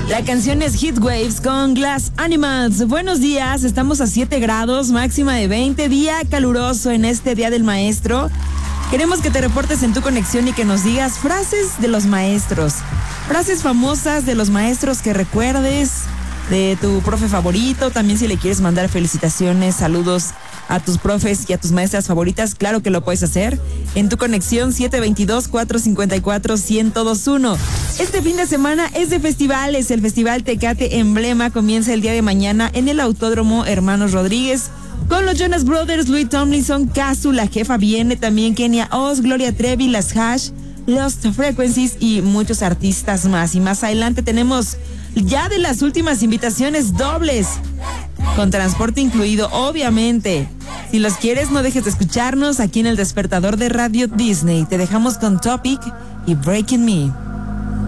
La canción es Heat Waves con Glass Animals. Buenos días, estamos a 7 grados, máxima de 20, día caluroso en este Día del Maestro. Queremos que te reportes en tu conexión y que nos digas frases de los maestros, frases famosas de los maestros que recuerdes, de tu profe favorito. También si le quieres mandar felicitaciones, saludos a tus profes y a tus maestras favoritas, claro que lo puedes hacer en tu conexión 722-454-1021. Este fin de semana es de festivales. El Festival Tecate Emblema comienza el día de mañana en el Autódromo Hermanos Rodríguez con los Jonas Brothers, Louis Tomlinson, Casu, La Jefa Viene, también Kenia Oz, Gloria Trevi, Las Hash, Lost Frequencies y muchos artistas más. Y más adelante tenemos ya de las últimas invitaciones dobles, con transporte incluido, obviamente. Si los quieres, no dejes de escucharnos aquí en el Despertador de Radio Disney. Te dejamos con Topic y Breaking Me.